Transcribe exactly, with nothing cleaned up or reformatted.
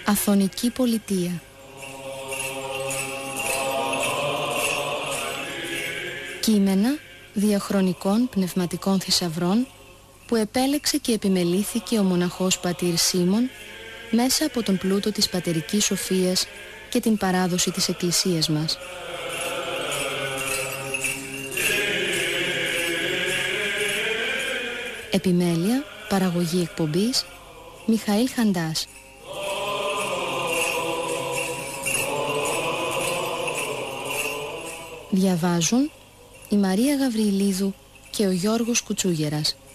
Αθωνική πολιτεία. Κείμενα διαχρονικών πνευματικών θησαυρών που επέλεξε και επιμελήθηκε ο μοναχός πατήρ Σίμων μέσα από τον πλούτο της πατερικής σοφίας και την παράδοση της Εκκλησίας μας. Επιμέλεια, παραγωγή εκπομπής, Μιχαήλ Χαντάς. Διαβάζουν η Μαρία Γαβριλίδου και ο Γιώργος Κουτσούγερας.